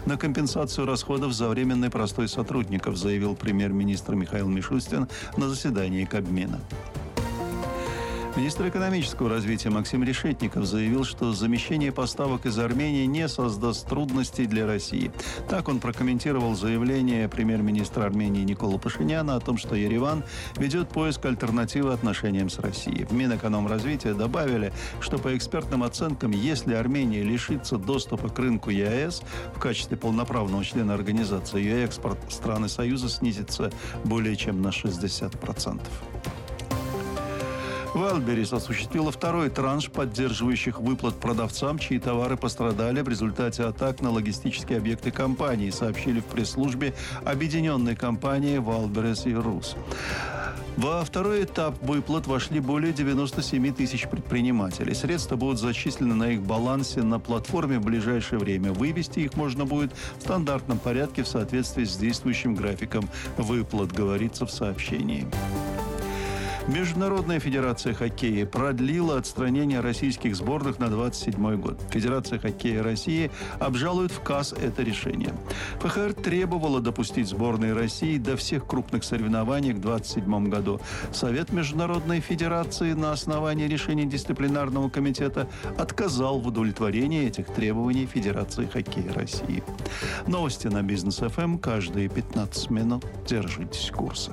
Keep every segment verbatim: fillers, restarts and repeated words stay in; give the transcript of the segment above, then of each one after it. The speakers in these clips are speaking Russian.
на компенсацию расходов за временный простой сотрудников, заявил премьер-министр Михаил Мишустин на заседании Кабмина. Министр экономического развития Максим Решетников заявил, что замещение поставок из Армении не создаст трудностей для России. Так он прокомментировал заявление премьер-министра Армении Николы Пашиняна о том, что Ереван ведет поиск альтернативы отношениям с Россией. В Минэкономразвития добавили, что по экспертным оценкам, если Армения лишится доступа к рынку ЕАЭС в качестве полноправного члена организации, ее экспорт страны Союза снизится более чем на шестьдесят процентов. Wildberries осуществила второй транш поддерживающих выплат продавцам, чьи товары пострадали в результате атак на логистические объекты компании, сообщили в пресс-службе объединенной компании Wildberries и Рус. Во второй этап выплат вошли более девяносто семь тысяч предпринимателей. Средства будут зачислены на их балансе на платформе в ближайшее время. Вывести их можно будет в стандартном порядке в соответствии с действующим графиком выплат, говорится в сообщении. Международная федерация хоккея продлила отстранение российских сборных на двадцать седьмой год. Федерация хоккея России обжалует в КАС это решение. ФХР требовала допустить сборные России до всех крупных соревнований в двадцать седьмом году. Совет Международной федерации на основании решения дисциплинарного комитета отказал в удовлетворении этих требований Федерации хоккея России. Новости на Бизнес эф эм каждые пятнадцать минут. Держитесь курса.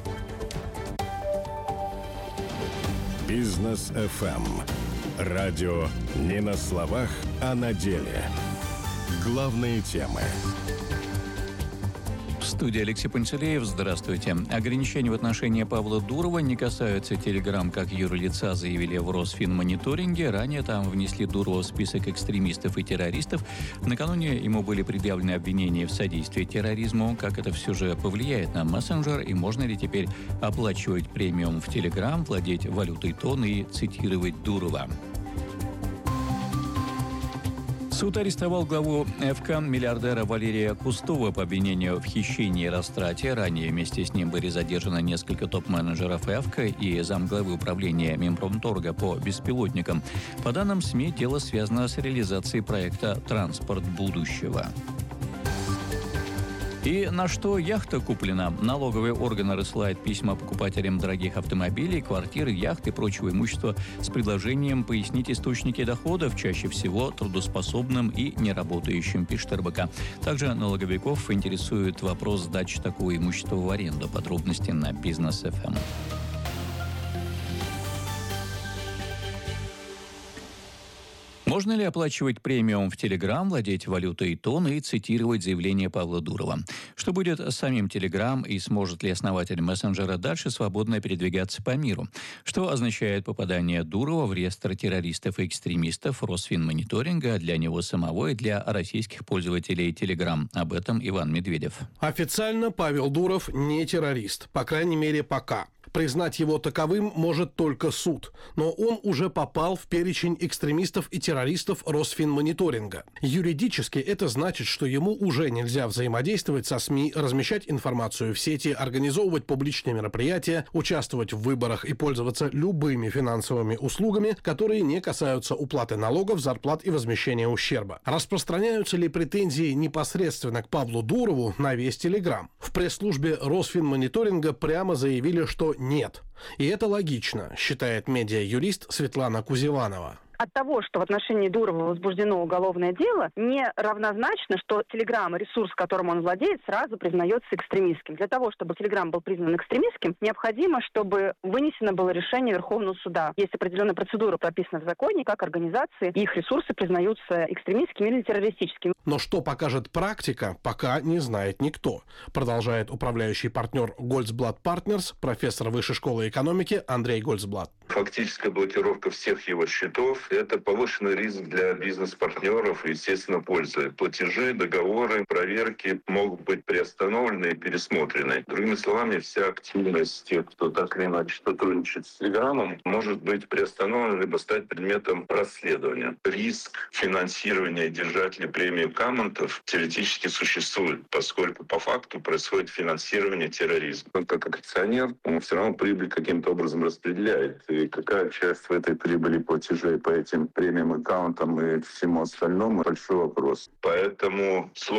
Бизнес эф эм. Радио не на словах, а на деле. Главные темы. В студии Алексей Пантелеев. Здравствуйте. Ограничения в отношении Павла Дурова не касаются Telegram как юрлица, заявили в Росфинмониторинге. Ранее там внесли Дурова в список экстремистов и террористов. Накануне ему были предъявлены обвинения в содействии терроризму. Как это все же повлияет на мессенджер и можно ли теперь оплачивать премиум в Telegram, владеть валютой тон и цитировать Дурова? Суд арестовал главу ФК миллиардера Валерия Кустова по обвинению в хищении и растрате. Ранее вместе с ним были задержаны несколько топ-менеджеров ФК и замглавы управления Минпромторга по беспилотникам. По данным СМИ, дело связано с реализацией проекта «Транспорт будущего». И на что яхта куплена? Налоговые органы рассылают письма покупателям дорогих автомобилей, квартир, яхт и прочего имущества с предложением пояснить источники доходов, чаще всего трудоспособным и неработающим, пишет эр бэ ка. Также налоговиков интересует вопрос сдачи такого имущества в аренду. Подробности на Бизнес эф эм. Можно ли оплачивать премиум в Telegram, владеть валютой тон и цитировать заявление Павла Дурова? Что будет с самим Telegram и сможет ли основатель мессенджера дальше свободно передвигаться по миру? Что означает попадание Дурова в реестр террористов и экстремистов Росфинмониторинга для него самого и для российских пользователей Telegram? Об этом Иван Медведев. Официально Павел Дуров не террорист, по крайней мере пока. Признать его таковым может только суд, но он уже попал в перечень экстремистов и террористов Росфинмониторинга. Юридически это значит, что ему уже нельзя взаимодействовать со СМИ, размещать информацию в сети, организовывать публичные мероприятия, участвовать в выборах и пользоваться любыми финансовыми услугами, которые не касаются уплаты налогов, зарплат и возмещения ущерба. Распространяются ли претензии непосредственно к Павлу Дурову на весь Телеграм? В пресс-службе Росфинмониторинга прямо заявили, что нет. И это логично, считает медиа-юрист Светлана Кузеванова. От того, что в отношении Дурова возбуждено уголовное дело, не равнозначно, что Telegram, ресурс, которым он владеет, сразу признается экстремистским. Для того, чтобы Telegram был признан экстремистским, необходимо, чтобы вынесено было решение Верховного суда. Есть определенная процедура, прописана в законе, как организации и их ресурсы признаются экстремистскими или террористическими. Но что покажет практика, пока не знает никто, продолжает управляющий партнер Гольцблат Партнерс, профессор Высшей школы экономики Андрей Гольцблат. Фактическая блокировка всех его счетов – это повышенный риск для бизнес-партнеров и, естественно, пользы. Платежи, договоры, проверки могут быть приостановлены и пересмотрены. Другими словами, вся активность тех, кто так или иначе сотрудничает с Телеграмом, может быть приостановлена либо стать предметом расследования. Риск финансирования держателей премии Камонтов теоретически существует, поскольку по факту происходит финансирование терроризма. Он как акционер, он все равно прибыль каким-то образом распределяет. И какая часть в этой прибыли платежей по этим премиум аккаунтам и всему остальному — большой вопрос. Поэтому